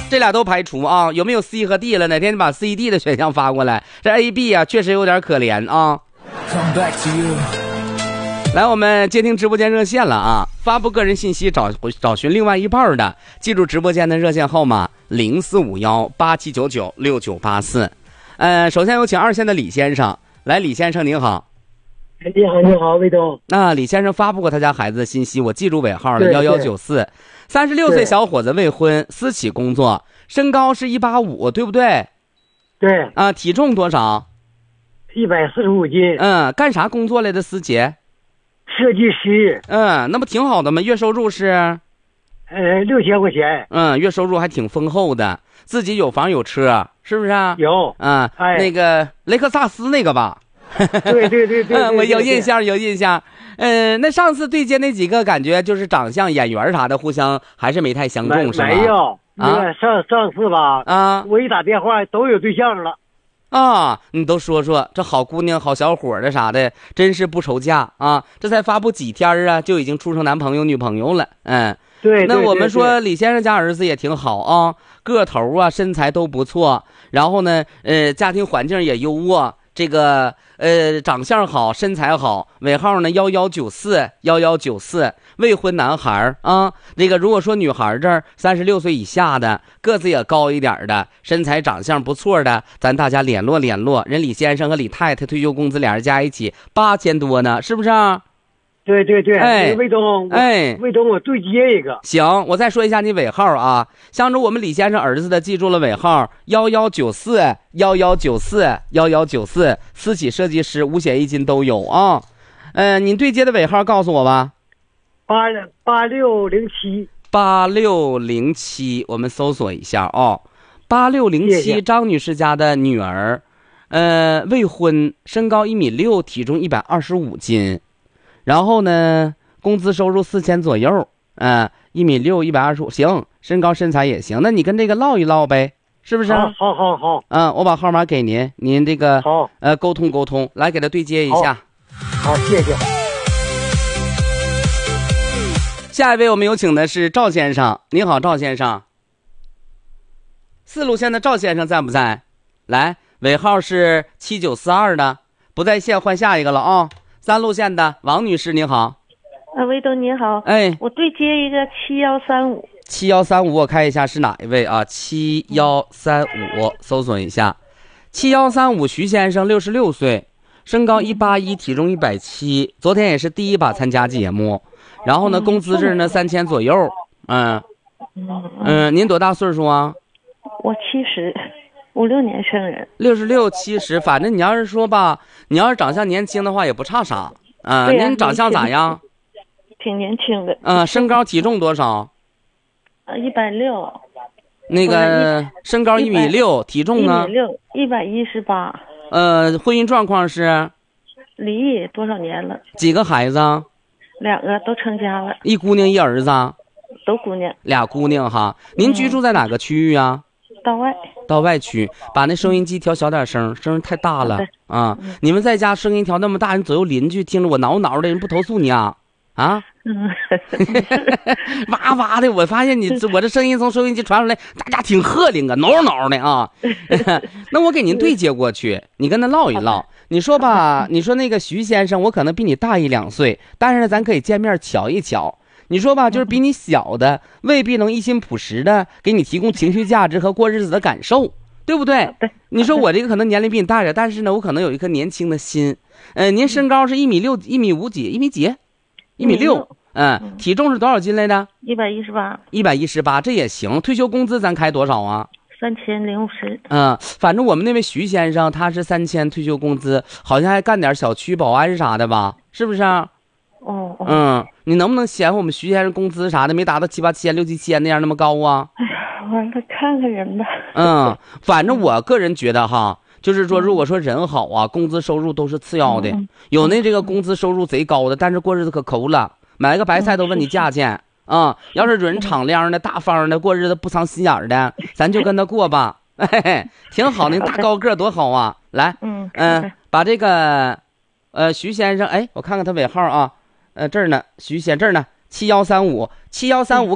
这俩都排除啊。有没有 C 和 D 了？哪天你把 C、D 的选项发过来。这 A、B 啊，确实有点可怜啊。来，我们接听直播间热线了啊！发布个人信息找寻另外一半的，记住直播间的热线号码045187996984。首先有请二线的李先生。来，李先生您好。 你好，你好，魏东。 那李先生发布过他家孩子的信息，我记住尾号了1194，36岁小伙子，未婚，私企工作，身高是185，对不对？ 对。 啊，体重多少 ？145斤。 干啥工作来的？师姐？ 设计师。 那不挺好的吗？月收入是 ？6000块钱。 月收入还挺丰厚的，自己有房有车，是不是啊？ 有。 那个雷克萨斯那个吧？ 对。 我有印象。那上次对接那几个，感觉就是长相、眼缘啥的，互相还是没太相中，是吧？ 没有。上次吧。我一打电话都有对象了。 你都说说这好姑娘、好小伙的啥的，真是不愁嫁啊！这才发布几天啊，就已经处成男朋友、女朋友了。 对。 那我们说李先生家儿子也挺好啊，个头啊、身材都不错，然后呢，家庭环境也优渥，这个长相好，身材好，尾号呢1194，未婚男孩啊。这个如果说女孩这儿36岁以下的，个子也高一点的，身材长相不错的，咱大家联络。人李先生和李太太退休工资俩人加一起8000多呢，是不是啊？ 对。魏东，我对接一个。 行，我再说一下你尾号啊，向着我们李先生儿子的，记住了尾号1194，私企设计师，五险一金都有啊。您对接的尾号告诉我吧。8607，我们搜索一下啊。8607，张女士家的女儿，未婚，身高1.6米，体重125斤。然后呢，工资收入4000左右，1.6米，125，行，身高身材也行。那你跟这个唠一唠呗，是不是？ 好。 我把号码给您，您这个好， 沟通，来给他对接一下。 好，谢谢。 下一位我们有请的是赵先生，您好，赵先生。4路线的赵先生在不在？来，尾号是7942的，不在线换下一个了啊。3路线的王女士，您好。 魏东您好。我对接一个7135， 我看一下是哪一位啊？7135，搜索一下。7135，徐先生，66岁，身高181，体重170，昨天也是第一把参加节目，然后呢，工资是呢3000左右。您多大岁数啊？ 我70，56年生人。 66、70，反正你要是说吧，你要是长相年轻的话也不差啥。您长相咋样？ 挺年轻的。 身高体重多少 ？160。 那个身高1.6米，体重呢 ？118。 婚姻状况是？ 离异多少年了？ 几个孩子？2 个，都成家了。 一姑娘一儿子？ 都姑娘。 俩姑娘哈。您居住在哪个区域啊？到外区，把那收音机调小点声太大了啊！你们在家声音调那么大，人左右邻居听着我挠挠的，人不投诉你啊？哇哇的，我发现我这声音从收音机传出来，大家挺鹤灵啊，挠挠的啊。那我给您对接过去，你跟他唠一唠。你说吧，你说那个徐先生，我可能比你大1、2岁，但是呢，咱可以见面瞧一瞧。你说吧，就是比你小的，未必能一心朴实的给你提供情绪价值和过日子的感受，对不对？你说我这个可能年龄比你大点，但是呢，我可能有一颗年轻的心。您身高是1.6米、1.5米几、1米几？1.6米。体重是多少斤来的 ？118。 118，这也行。退休工资咱开多少啊 ？3050。 反正我们那位徐先生他是3000退休工资，好像还干点小区保安啥的吧？是不是？你能不能嫌我们徐先生工资啥的没达到7、8千、6、7千那样那么高啊？ 完了，看看人吧。 反正我个人觉得哈，就是说，如果说人好啊，工资收入都是次要的。有那这个工资收入贼高的，但是过日子可抠了，买个白菜都问你价钱要是人敞亮的、大方的，过日子不藏心眼的，咱就跟他过吧。挺好的，大高个多好啊！来，把这个徐先生，我看看他尾号啊。这儿呢，徐先这儿呢，7135